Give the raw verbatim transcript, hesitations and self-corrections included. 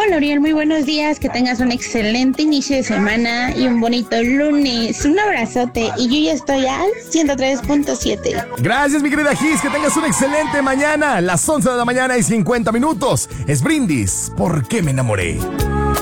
Hola, Uriel, muy buenos días. Que tengas un excelente inicio de semana y un bonito lunes. Un abrazote. Y yo ya estoy al ciento tres punto siete. Gracias, mi querida Gis. Que tengas una excelente mañana. Las once de la mañana y cincuenta minutos. Es Brindis. ¿Por qué me enamoré?